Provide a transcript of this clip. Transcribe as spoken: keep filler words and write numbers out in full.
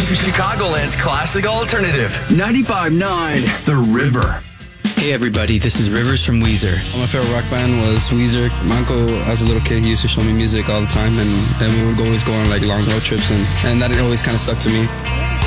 Chicagoland's classic alternative. ninety-five point nine The River. Hey everybody, this is Rivers from Weezer. My favorite rock band was Weezer. My uncle, as a little kid, he used to show me music all the time, and then we would always go on like long road trips, and, and that always kind of stuck to me.